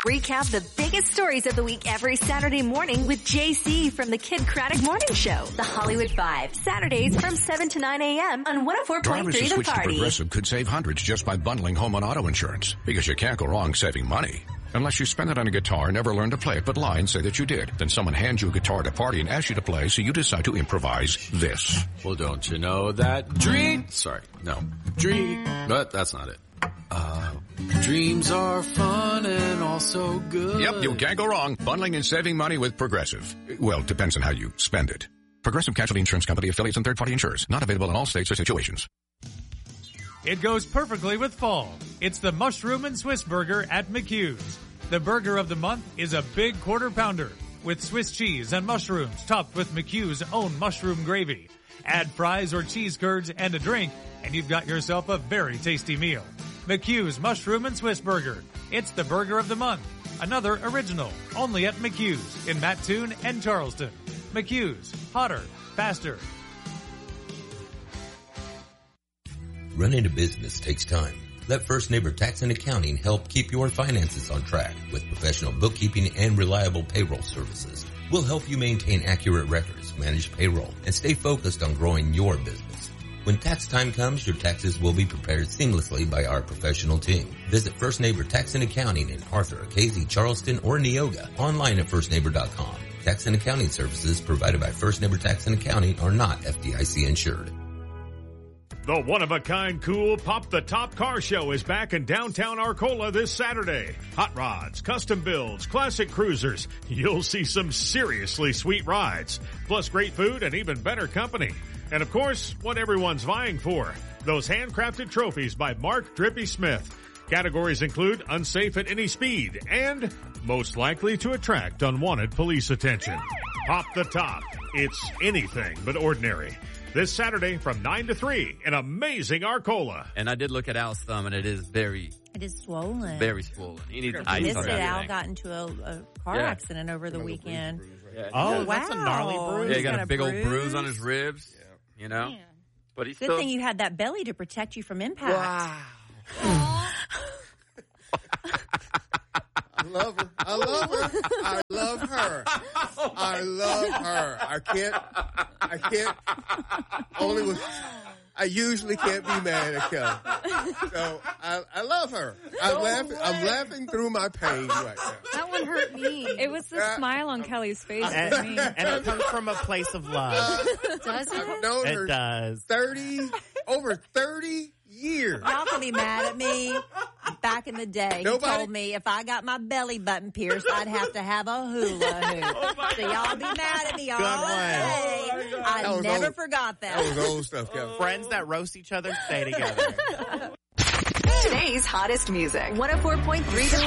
Recap the biggest stories of the week every Saturday morning with JC from the Kid Craddock Morning Show. The Hollywood 5. Saturdays from 7 to 9 a.m. on 104.3 Drivers who The switch to Party. Progressive could save hundreds just by bundling home and auto insurance. Because you can't go wrong saving money. Unless you spend it on a guitar and never learn to play it, but lie and say that you did. Then someone hands you a guitar at a party and asks you to play, so you decide to improvise this. Well, don't you know that but that's not it. Dreams are fun and also good. Yep, you can't go wrong. Bundling and saving money with Progressive. Well, it depends on how you spend it. Progressive Casualty Insurance Company, affiliates, and third-party insurers. Not available in all states or situations. It goes perfectly with fall. It's the Mushroom and Swiss Burger at McHugh's. The burger of the month is a big quarter pounder with Swiss cheese and mushrooms topped with McHugh's own mushroom gravy. Add fries or cheese curds and a drink, and you've got yourself a very tasty meal. McHugh's Mushroom and Swiss Burger. It's the burger of the month. Another original, only at McHugh's in Mattoon and Charleston. McHugh's, hotter, faster. Running a business takes time. Let First Neighbor Tax and Accounting help keep your finances on track with professional bookkeeping and reliable payroll services. We'll help you maintain accurate records, manage payroll, and stay focused on growing your business. When tax time comes, your taxes will be prepared seamlessly by our professional team. Visit First Neighbor Tax and Accounting in Arthur, Casey, Charleston, or Neoga. Online at firstneighbor.com. Tax and accounting services provided by First Neighbor Tax and Accounting are not FDIC insured. The one-of-a-kind cool Pop the Top Car Show is back in downtown Arcola this Saturday. Hot rods, custom builds, classic cruisers. You'll see some seriously sweet rides, plus great food and even better company. And of course, what everyone's vying for, those handcrafted trophies by Mark Drippy Smith. Categories include unsafe at any speed and most likely to attract unwanted police attention. Pop the Top. It's anything but ordinary. This Saturday from 9 to 3 in amazing Arcola. And I did look at Al's thumb, and it is swollen. very swollen. He needs ice Missed on it. Al everything. got into a car accident over the weekend. Yeah. Oh, wow. that's a gnarly bruise. Yeah, he got a big old bruise on his ribs. You know? Man. But he's Good still... thing you had that belly to protect you from impact. Wow. I love her. I love her. I love her. I love her. I can't. I usually can't be mad at Kelly. So I love her. I'm laughing through my pain right now. That one hurt me. It was the smile on Kelly's face for me. And it comes from a place of love. Does it? I've known her It does. over 30 years. Y'all can be mad at me. Back in the day, he told me if I got my belly button pierced, I'd have to have a hula hoop. So y'all be mad at me all day. I never forgot that. That was old stuff, Kelly. Friends that roast each other stay together. Today's hottest music. 104.3